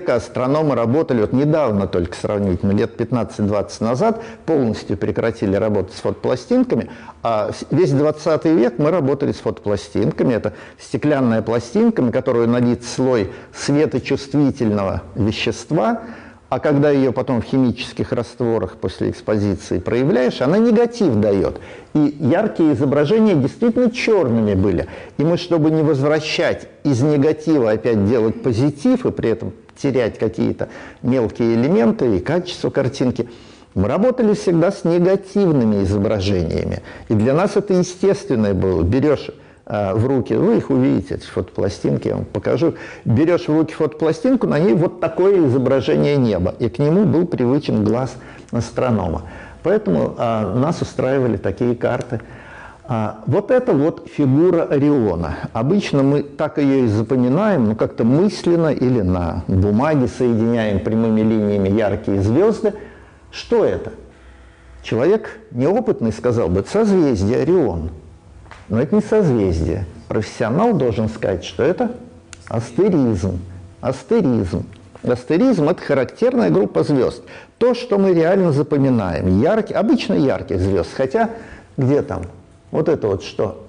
Астрономы работали, вот недавно только сравнительно, лет 15-20 назад, полностью прекратили работать с фотопластинками, а весь 20 век мы работали с фотопластинками. Это стеклянная пластинка, на которую налит слой светочувствительного вещества, а когда ее потом в химических растворах после экспозиции проявляешь, она негатив дает. И яркие изображения действительно черными были. И мы, чтобы не возвращать из негатива опять делать позитив, и при этом терять какие-то мелкие элементы и качество картинки, мы работали всегда с негативными изображениями. И для нас это естественное было. Берешь в руки, вы их увидите, эти фотопластинки, я вам покажу. Берешь в руки фотопластинку, на ней вот такое изображение неба. И к нему был привычен глаз астронома. Поэтому нас устраивали такие карты. Вот это вот фигура Ориона. Обычно мы так ее и запоминаем, но как-то мысленно или на бумаге соединяем прямыми линиями яркие звезды. Что это? Человек неопытный сказал бы, это созвездие Орион. Но это не созвездие. Профессионал должен сказать, что это астеризм. Астеризм. Астеризм – это характерная группа звезд. То, что мы реально запоминаем. Обычно ярких звезд. Хотя, где там? Вот это вот что?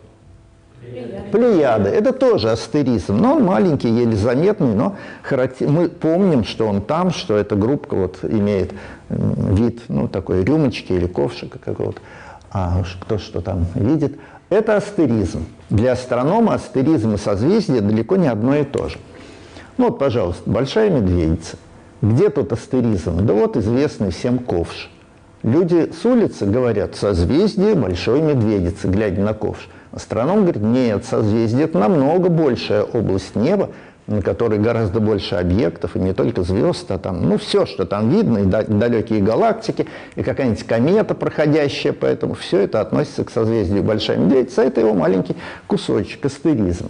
Плеяды. Это тоже астеризм. Но он маленький, еле заметный, но мы помним, что он там, что эта группа вот имеет вид, ну, такой рюмочки или ковшика какого-то. А уж кто что там видит. Это астеризм. Для астронома астеризм и созвездие далеко не одно и то же. Ну вот, пожалуйста, Большая Медведица. Где тут астеризм? Да вот известный всем ковш. Люди с улицы говорят созвездие Большой Медведицы, глядя на ковш. Астроном говорит, нет, созвездие – это намного большая область неба, на которой гораздо больше объектов, и не только звезд, а там, ну, все, что там видно, и далекие галактики, и какая-нибудь комета, проходящая, поэтому все это относится к созвездию Большая Медведица, а это его маленький кусочек, астеризм.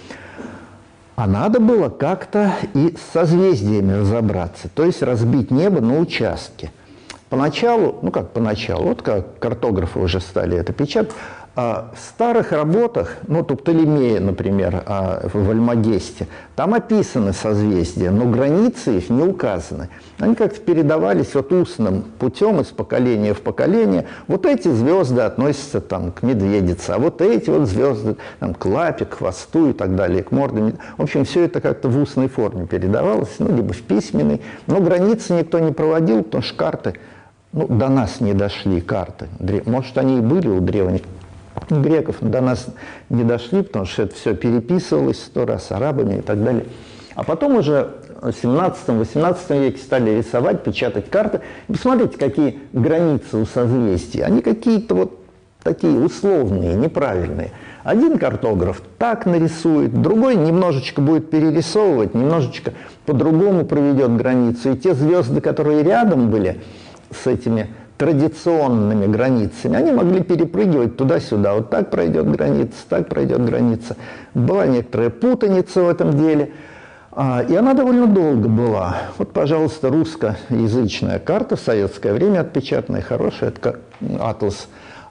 А надо было как-то и с созвездиями разобраться, то есть разбить небо на участки. Поначалу, ну как поначалу, вот как картографы уже стали это печатать, в старых работах, ну, у Птолемея, например, в Альмагесте, там описаны созвездия, но границы их не указаны. Они как-то передавались вот устным путем из поколения в поколение. Вот эти звезды относятся там, к Медведице, а вот эти вот звезды там, к Лапе, к Хвосту и так далее, к Морде. В общем, все это как-то в устной форме передавалось, ну, либо в письменной. Но границы никто не проводил, потому что карты, ну, до нас не дошли карты. Может, они и были у древних греков, до нас не дошли, потому что это все переписывалось 100 раз арабами и так далее. А потом уже в 17-18 веке стали рисовать, печатать карты. И посмотрите, какие границы у созвездий. Они какие-то вот такие условные, неправильные. Один картограф так нарисует, другой немножечко будет перерисовывать, немножечко по-другому проведет границу. И те звезды, которые рядом были с этими традиционными границами, они могли перепрыгивать туда-сюда. Вот так пройдет граница, так пройдет граница. Была некоторая путаница в этом деле. И она довольно долго была. Вот, пожалуйста, русскоязычная карта в советское время отпечатанная, хорошая. Это атлас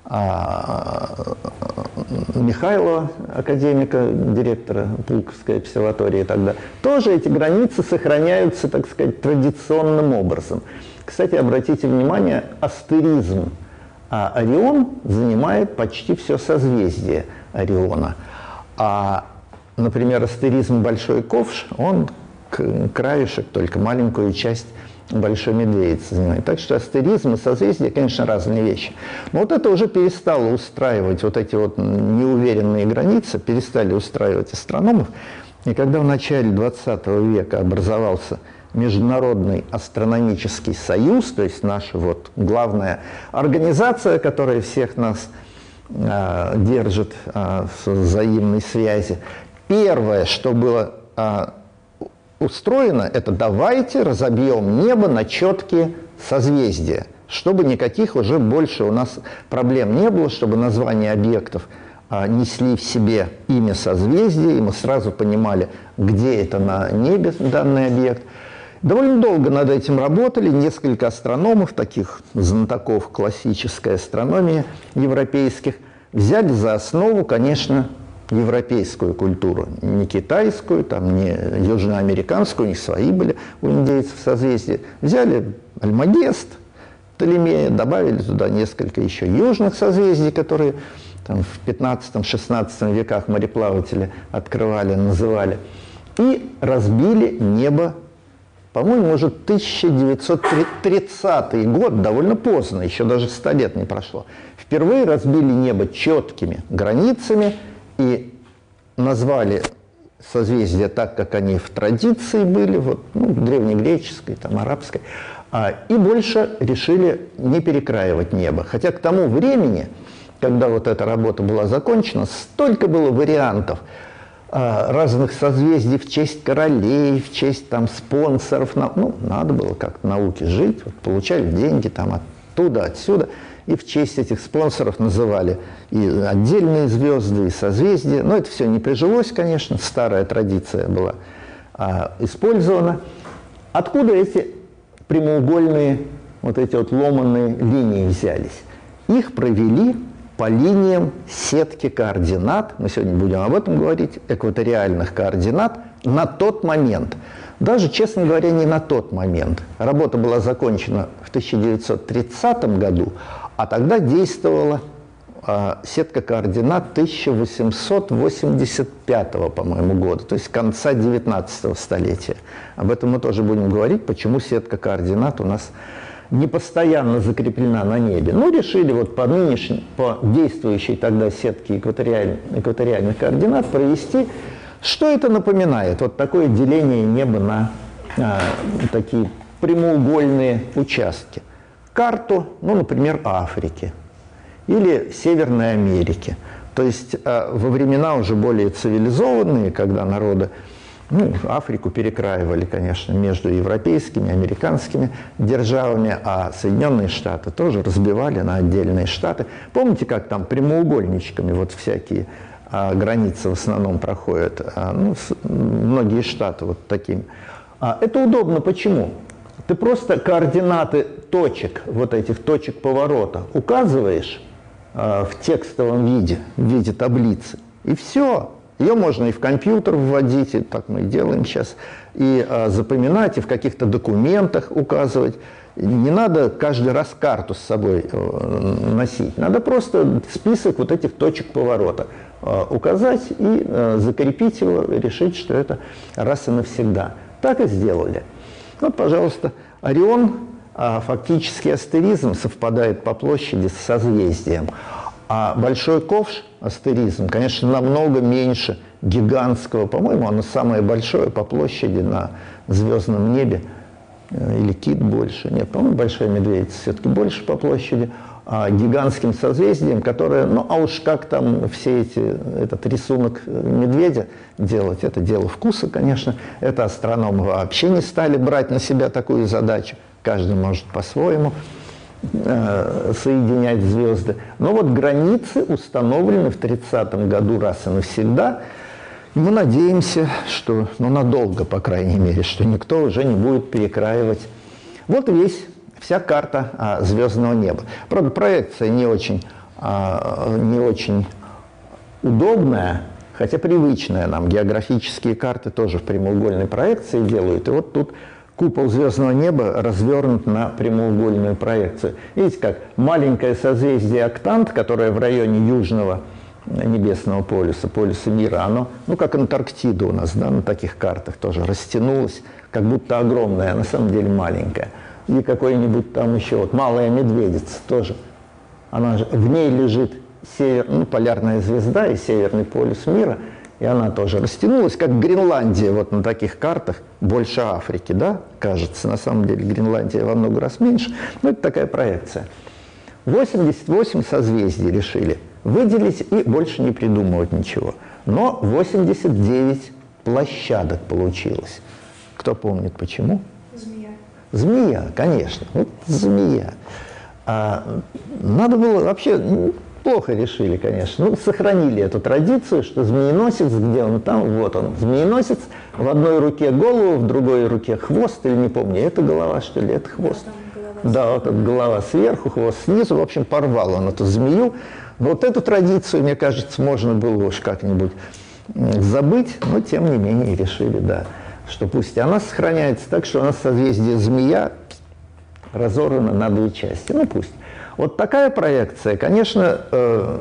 Михайлова, академика, директора Пулковской обсерватории тогда. Тоже эти границы сохраняются, так сказать, традиционным образом. Кстати, обратите внимание, астеризм Орион занимает почти все созвездие Ориона. А, например, астеризм Большой Ковш, он краешек, только маленькую часть Большой Медведицы занимает. Так что астеризм и созвездие, конечно, разные вещи. Но вот это уже перестало устраивать, вот эти вот неуверенные границы, перестали устраивать астрономов. И когда в начале 20 века образовался Международный астрономический союз, то есть наша вот главная организация, которая всех нас держит в взаимной связи. Первое, что было устроено, это давайте разобьем небо на четкие созвездия, чтобы никаких уже больше у нас проблем не было, чтобы названия объектов несли в себе имя созвездия, и мы сразу понимали, где это на небе данный объект. Довольно долго над этим работали, несколько астрономов, таких знатоков классической астрономии европейских, взяли за основу, конечно, европейскую культуру, не китайскую, там, не южноамериканскую, у них свои были у индейцев созвездия. Взяли Альмагест, Птолемея, добавили туда несколько еще южных созвездий, которые там, в 15-16 веках мореплаватели открывали, называли, и разбили небо. По-моему, уже 1930 год, довольно поздно, еще даже 100 лет не прошло. Впервые разбили небо четкими границами и назвали созвездия так, как они в традиции были, вот, ну, древнегреческой, там, арабской, и больше решили не перекраивать небо. Хотя к тому времени, когда вот эта работа была закончена, столько было вариантов разных созвездий в честь королей, в честь там спонсоров. Ну, надо было как-то науке жить, вот, получали деньги там оттуда, отсюда. И в честь этих спонсоров называли и отдельные звезды, и созвездия. Но это все не прижилось, конечно, старая традиция была использована. Откуда эти прямоугольные, вот эти вот ломаные линии взялись? Их провели по линиям сетки координат, мы сегодня будем об этом говорить, экваториальных координат на тот момент. Даже, честно говоря, не на тот момент. Работа была закончена в 1930 году, а тогда действовала сетка координат 1885, по-моему, года, то есть конца 19 столетия. Об этом мы тоже будем говорить, почему сетка координат у нас не постоянно закреплена на небе. Ну, решили вот по действующей тогда сетке экваториальных координат провести. Что это напоминает? Вот такое деление неба на такие прямоугольные участки. Карту, ну, например, Африки или Северной Америки. То есть во времена уже более цивилизованные, когда народы, ну, Африку перекраивали, конечно, между европейскими, американскими державами, а Соединенные Штаты тоже разбивали на отдельные штаты. Помните, как там прямоугольничками вот всякие границы в основном проходят? Ну, многие штаты вот такими. Это удобно. Почему? Ты просто координаты точек, вот этих точек поворота указываешь в текстовом виде, в виде таблицы, и все. Ее можно и в компьютер вводить, и так мы и делаем сейчас, и запоминать, и в каких-то документах указывать. Не надо каждый раз карту с собой носить. Надо просто список вот этих точек поворота указать и закрепить его, решить, что это раз и навсегда. Так и сделали. Вот, пожалуйста, Орион, фактически астеризм, совпадает по площади с созвездием. А Большой Ковш, астеризм, конечно, намного меньше гигантского. По-моему, оно самое большое по площади на звездном небе. Или Кит больше. Нет, по-моему, Большая Медведица все-таки больше по площади. Гигантским созвездием, которое, ну, а уж как там этот рисунок медведя делать, это дело вкуса, конечно. Это астрономы вообще не стали брать на себя такую задачу. Каждый может по-своему соединять звезды. Но вот границы установлены в 30-м году раз и навсегда. И мы надеемся, что, ну, надолго, по крайней мере, что никто уже не будет перекраивать. Вот и вся карта звездного неба. Правда, проекция не очень удобная, хотя привычная нам. Географические карты тоже в прямоугольной проекции делают. И вот тут купол звездного неба развернут на прямоугольную проекцию. Видите, как маленькое созвездие Октант, которое в районе южного небесного полюса, полюса мира, оно, ну, как Антарктида у нас, да, на таких картах тоже растянулось, как будто огромное, а на самом деле маленькое. И какой-нибудь там еще, вот Малая Медведица тоже, она же, в ней лежит полярная звезда и северный полюс мира, и она тоже растянулась, как Гренландия, вот на таких картах, больше Африки, да, кажется, на самом деле Гренландия во много раз меньше, но это такая проекция. 88 созвездий решили выделить и больше не придумывать ничего. Но 89 площадок получилось. Кто помнит, почему? Змея, конечно. Вот змея. Надо было вообще... плохо решили, конечно. Ну, сохранили эту традицию, что змееносец, где он там, вот он, змееносец, в одной руке голову, в другой руке хвост, или не помню, это голова, что ли, это хвост. Да, вот эта голова сверху, хвост снизу. В общем, порвал он эту змею. Но вот эту традицию, мне кажется, можно было уж как-нибудь забыть, но тем не менее решили, да, что пусть она сохраняется. Так что у нас созвездие Змея разорвано на две части. Ну пусть. Вот такая проекция, конечно,